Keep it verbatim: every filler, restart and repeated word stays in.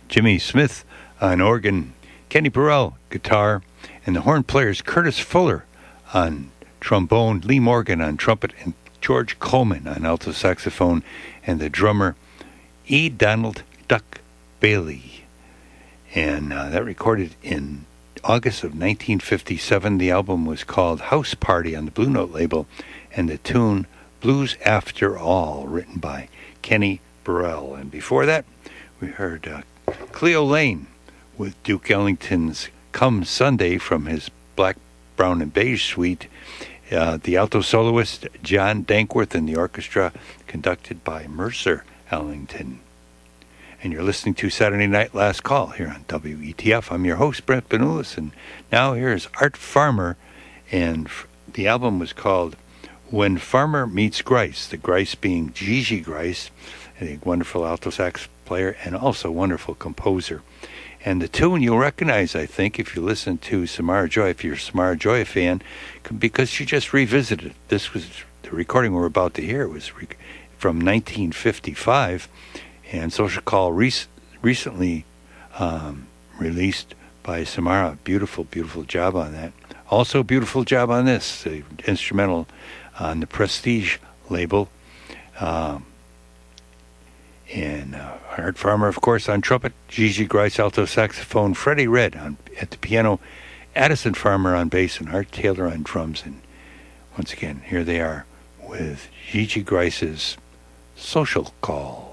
Jimmy Smith on organ, Kenny Burrell guitar, and the horn players Curtis Fuller on trombone, Lee Morgan on trumpet, and George Coleman on alto saxophone, and the drummer E. Donald Duck Bailey. And uh, that recorded in August of nineteen fifty-seven. The album was called House Party on the Blue Note label, and the tune Blues After All, written by Kenny Burrell. And before that, we heard uh, Cleo Lane with Duke Ellington's Come Sunday from his Black, Brown, and Beige suite. Uh, the alto soloist John Dankworth and the orchestra, conducted by Mercer Ellington. And you're listening to Saturday Night Last Call here on W E T F. I'm your host, Brent Benulis, and now here's Art Farmer, and f- the album was called When Farmer Meets Grice, the Grice being Gigi Grice, a wonderful alto sax player and also wonderful composer. And the tune you'll recognize, I think, if you listen to Samara Joy, if you're a Samara Joy fan, because she just revisited. This was the recording we're about to hear. It was re- from nineteen fifty-five, and Social Call rec- recently um, released by Samara. Beautiful, beautiful job on that. Also, beautiful job on this, the instrumental on the Prestige label. Um, and uh, Art Farmer, of course, on trumpet, Gigi Grice alto saxophone, Freddie Redd on, at the piano, Addison Farmer on bass, and Art Taylor on drums. And once again, here they are with Gigi Grice's Social Call.